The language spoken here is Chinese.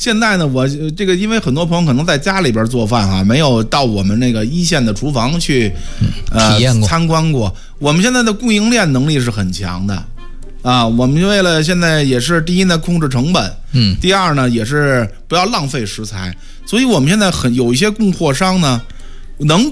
现在呢，我这个因为很多朋友可能在家里边做饭哈，没有到我们那个一线的厨房去体验过、 参观过。我们现在的供应链能力是很强的。我们为了现在也是第一呢控制成本，第二呢也是不要浪费食材，所以我们现在有一些供货商呢能